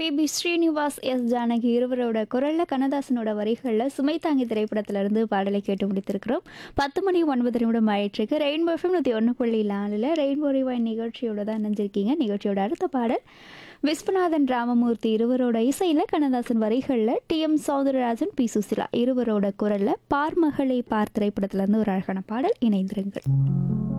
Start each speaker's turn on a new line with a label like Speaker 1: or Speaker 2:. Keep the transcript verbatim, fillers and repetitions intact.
Speaker 1: B Srinivas, S Janaki இருவரோட குரல்ல கண்ணதாசனோட வரிகளில் சுமைதாங்கி திரைப்படத்திலிருந்து பாடலை கேட்டு முடித்திருக்கிறோம். பத்து மணி ஒன்பது நிமிடம் ஆயிட்டிருக்கு. ரெயின்போ எஃப்எம் நூற்றி ஒன்று புள்ளி நாலில் ரெயின்போ ரிவைன் நிகழ்ச்சியோட தான் நினைஞ்சிருக்கீங்க. நிகழ்ச்சியோட அடுத்த பாடல் விஸ்வநாதன் ராமமூர்த்தி இருவரோட இசையில் கண்ணதாசன் வரிகளில் D M Soundararajan, B Susheela இருவரோட குரல்ல பார்மகளை பார் திரைப்படத்திலிருந்து ஒரு அழகான பாடல். இணைந்திருங்கள்.